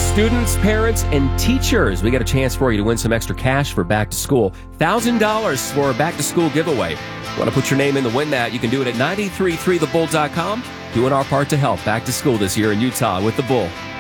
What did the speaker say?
students, parents, and teachers. We got a chance for you to win some extra cash for back to school. $1,000 for a back to school giveaway. Want to put your name in to win that? You can do it at 933thebull.com. Doing our part to help back to school this year in Utah with the Bull.